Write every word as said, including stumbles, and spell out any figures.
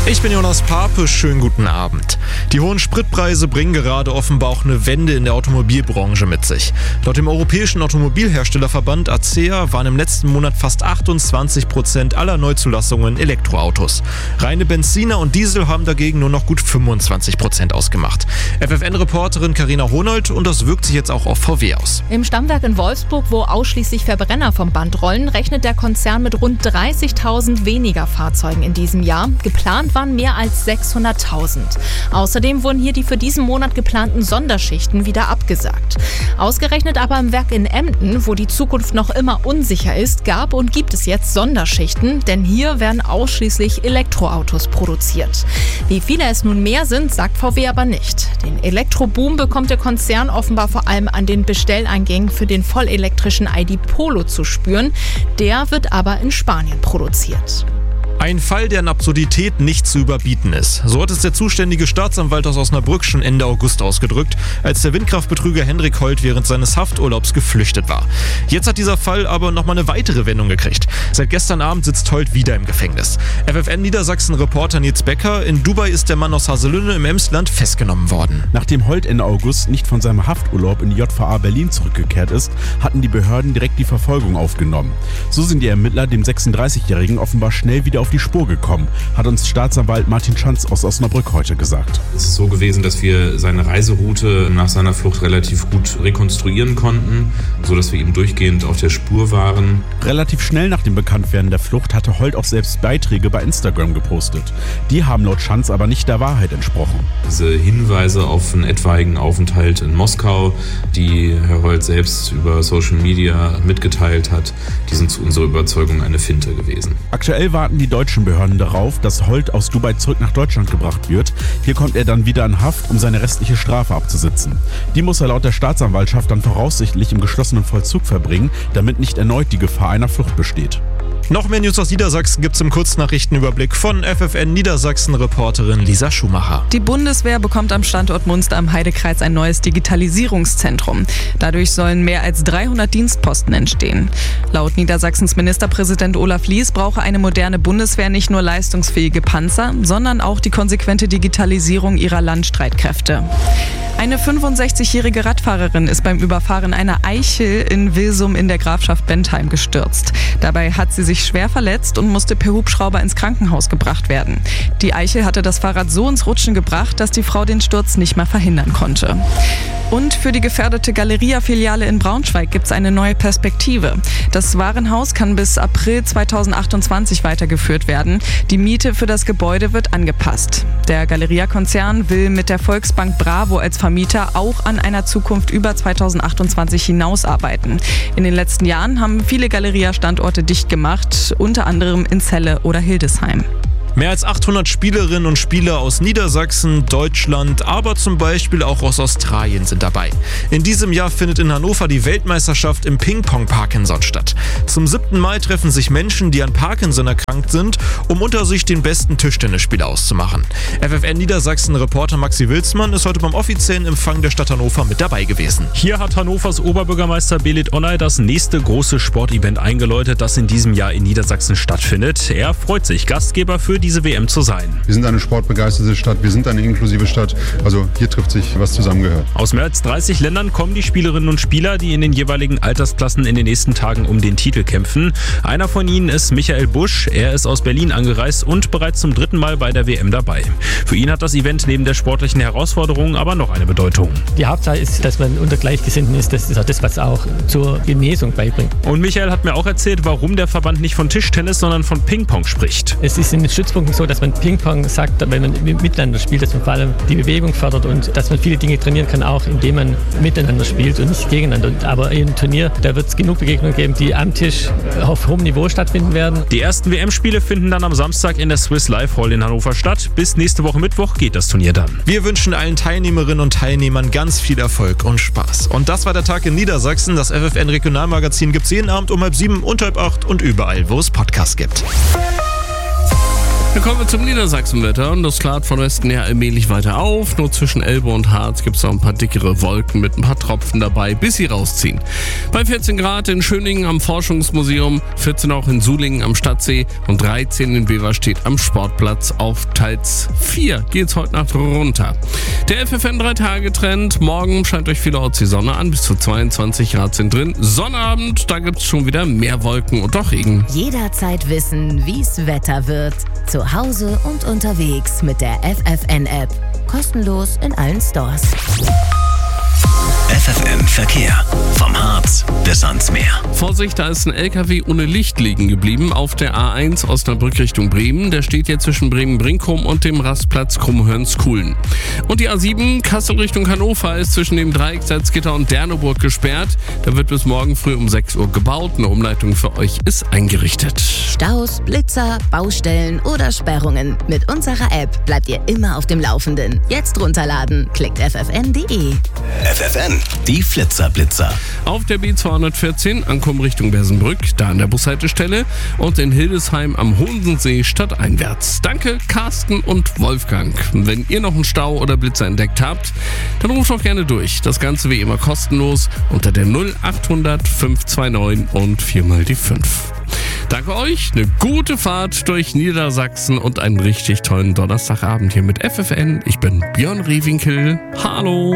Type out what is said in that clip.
Ich bin Jonas Pape, schönen guten Abend. Die hohen Spritpreise bringen gerade offenbar auch eine Wende in der Automobilbranche mit sich. Laut dem Europäischen Automobilherstellerverband A C E A waren im letzten Monat fast achtundzwanzig Prozent aller Neuzulassungen Elektroautos. Reine Benziner und Diesel haben dagegen nur noch gut fünfundzwanzig Prozent ausgemacht. F F N-Reporterin Carina Honold, und das wirkt sich jetzt auch auf V W aus. Im Stammwerk in Wolfsburg, wo ausschließlich Verbrenner vom Band rollen, rechnet der Konzern mit rund dreißigtausend weniger Fahrzeugen in diesem Jahr. Geplant waren mehr als sechshunderttausend. Außerdem wurden hier die für diesen Monat geplanten Sonderschichten wieder abgesagt. Ausgerechnet aber im Werk in Emden, wo die Zukunft noch immer unsicher ist, gab und gibt es jetzt Sonderschichten, denn hier werden ausschließlich Elektroautos produziert. Wie viele es nun mehr sind, sagt V W aber nicht. Den Elektroboom bekommt der Konzern offenbar vor allem an den Bestelleingängen für den vollelektrischen I D Polo zu spüren. Der wird aber in Spanien produziert. Ein Fall, der an Absurdität nicht zu überbieten ist. So hat es der zuständige Staatsanwalt aus Osnabrück schon Ende August ausgedrückt, als der Windkraftbetrüger Henrik Holt während seines Hafturlaubs geflüchtet war. Jetzt hat dieser Fall aber nochmal eine weitere Wendung gekriegt. Seit gestern Abend sitzt Holt wieder im Gefängnis. F F N Niedersachsen-Reporter Nils Becker: In Dubai ist der Mann aus Haselünne im Emsland festgenommen worden. Nachdem Holt Ende August nicht von seinem Hafturlaub in die J V A Berlin zurückgekehrt ist, hatten die Behörden direkt die Verfolgung aufgenommen. So sind die Ermittler dem sechsunddreißigjährigen offenbar schnell wieder auf die Spur gekommen, hat uns Staatsanwalt Martin Schanz aus Osnabrück heute gesagt. Es ist so gewesen, dass wir seine Reiseroute nach seiner Flucht relativ gut rekonstruieren konnten, sodass wir ihm durchgehend auf der Spur waren. Relativ schnell nach dem Bekanntwerden der Flucht hatte Holt auch selbst Beiträge bei Instagram gepostet. Die haben laut Schanz aber nicht der Wahrheit entsprochen. Diese Hinweise auf einen etwaigen Aufenthalt in Moskau, die Herr Holt selbst über Social Media mitgeteilt hat, die sind zu unserer Überzeugung eine Finte gewesen. Aktuell warten die deutschen Behörden darauf, dass Holt aus Dubai zurück nach Deutschland gebracht wird. Hier kommt er dann wieder in Haft, um seine restliche Strafe abzusitzen. Die muss er laut der Staatsanwaltschaft dann voraussichtlich im geschlossenen Vollzug verbringen, damit nicht erneut die Gefahr einer Flucht besteht. Noch mehr News aus Niedersachsen gibt's im Kurznachrichtenüberblick von F F N Niedersachsen-Reporterin Lisa Schumacher. Die Bundeswehr bekommt am Standort Munster am Heidekreis ein neues Digitalisierungszentrum. Dadurch sollen mehr als dreihundert Dienstposten entstehen. Laut Niedersachsens Ministerpräsident Olaf Lies brauche eine moderne Bundeswehr nicht nur leistungsfähige Panzer, sondern auch die konsequente Digitalisierung ihrer Landstreitkräfte. Eine fünfundsechzigjährige Radfahrerin ist beim Überfahren einer Eichel in Wilsum in der Grafschaft Bentheim gestürzt. Dabei hat sie sich schwer verletzt und musste per Hubschrauber ins Krankenhaus gebracht werden. Die Eichel hatte das Fahrrad so ins Rutschen gebracht, dass die Frau den Sturz nicht mehr verhindern konnte. Und für die gefährdete Galeria-Filiale in Braunschweig gibt es eine neue Perspektive. Das Warenhaus kann bis April zweitausendachtundzwanzig weitergeführt werden. Die Miete für das Gebäude wird angepasst. Der Galeria-Konzern will mit der Volksbank Bravo als Vermieter auch an einer Zukunft über zweitausendachtundzwanzig hinaus arbeiten. In den letzten Jahren haben viele Galeria-Standorte dicht gemacht, unter anderem in Celle oder Hildesheim. Mehr als achthundert Spielerinnen und Spieler aus Niedersachsen, Deutschland, aber zum Beispiel auch aus Australien sind dabei. In diesem Jahr findet in Hannover die Weltmeisterschaft im Ping-Pong-Parkinson statt. Zum siebten Mal treffen sich Menschen, die an Parkinson erkrankt sind, um unter sich den besten Tischtennisspieler auszumachen. F F N Niedersachsen-Reporter Maxi Wilsmann ist heute beim offiziellen Empfang der Stadt Hannover mit dabei gewesen. Hier hat Hannovers Oberbürgermeister Belit Onay das nächste große Sportevent eingeläutet, das in diesem Jahr in Niedersachsen stattfindet. Er freut sich, Gastgeber für diese W M zu sein. Wir sind eine sportbegeisterte Stadt, wir sind eine inklusive Stadt, also hier trifft sich, was zusammengehört. Aus mehr als dreißig Ländern kommen die Spielerinnen und Spieler, die in den jeweiligen Altersklassen in den nächsten Tagen um den Titel kämpfen. Einer von ihnen ist Michael Busch, er ist aus Berlin angereist und bereits zum dritten Mal bei der W M dabei. Für ihn hat das Event neben der sportlichen Herausforderung aber noch eine Bedeutung. Die Hauptsache ist, dass man unter Gleichgesinnten ist, das ist auch das, was auch zur Genesung beibringt. Und Michael hat mir auch erzählt, warum der Verband nicht von Tischtennis, sondern von Ping-Pong spricht. Es ist in Stützpunkten so, dass man Ping-Pong sagt, wenn man miteinander spielt, dass man vor allem die Bewegung fördert und dass man viele Dinge trainieren kann, auch indem man miteinander spielt und nicht gegeneinander. Aber im Turnier, da wird es genug Begegnungen geben, die am Tisch auf hohem Niveau stattfinden werden. Die ersten W M-Spiele finden dann am Samstag in der Swiss Life Hall in Hannover statt. Bis nächste Woche Mittwoch geht das Turnier dann. Wir wünschen allen Teilnehmerinnen und Teilnehmern ganz viel Erfolg und Spaß. Und das war der Tag in Niedersachsen. Das F F N-Regionalmagazin gibt es jeden Abend um halb sieben und halb acht und überall, wo es Podcasts gibt. Dann kommen wir zum Niedersachsenwetter und das klart von Westen her allmählich weiter auf. Nur zwischen Elbe und Harz gibt es noch ein paar dickere Wolken mit ein paar Tropfen dabei, bis sie rausziehen. Bei vierzehn Grad in Schöningen am Forschungsmuseum, vierzehn auch in Sulingen am Stadtsee und dreizehn in Beverstedt am Sportplatz. Auf teils vier geht's heute Nacht runter. Der F F N drei Tage Trend. Morgen scheint euch vielerorts die Sonne an, bis zu zweiundzwanzig Grad sind drin. Sonnabend, da gibt's schon wieder mehr Wolken und doch Regen. Jederzeit wissen, wie's Wetter wird. Zu Hause und unterwegs mit der F F N-App. Kostenlos in allen Stores. F F N Verkehr. Vom Harz bis ans Meer. Vorsicht, da ist ein L K W ohne Licht liegen geblieben auf der A eins Osnabrück Richtung Bremen. Der steht jetzt zwischen Bremen-Brinkum und dem Rastplatz Krummhörnskuhlen. Und die A sieben Kassel Richtung Hannover ist zwischen dem Dreieck Salzgitter und Derneburg gesperrt. Da wird bis morgen früh um sechs Uhr gebaut. Eine Umleitung für euch ist eingerichtet. Staus, Blitzer, Baustellen oder Sperrungen. Mit unserer App bleibt ihr immer auf dem Laufenden. Jetzt runterladen. Klickt f f n punkt d e. F F N, die Flitzer-Blitzer. Auf der B zweihundertvierzehn, Ankommen Richtung Bersenbrück, da an der Bushaltestelle und in Hildesheim am Hodensee stadteinwärts. Danke Carsten und Wolfgang. Wenn ihr noch einen Stau oder Blitzer entdeckt habt, dann ruft doch gerne durch. Das Ganze wie immer kostenlos unter der null achthundert fünf zwei neun und viermal die fünf. Danke euch, eine gute Fahrt durch Niedersachsen und einen richtig tollen Donnerstagabend hier mit F F N. Ich bin Björn Rehwinkel. Hallo!